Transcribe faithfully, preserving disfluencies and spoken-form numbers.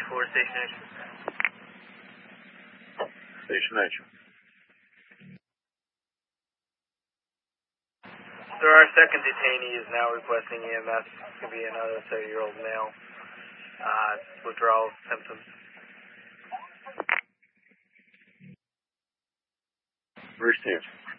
four, station action. Station action. So our second detainee is now requesting E M S. It's going to be another thirty-year-old male. Uh, withdrawal symptoms. Received.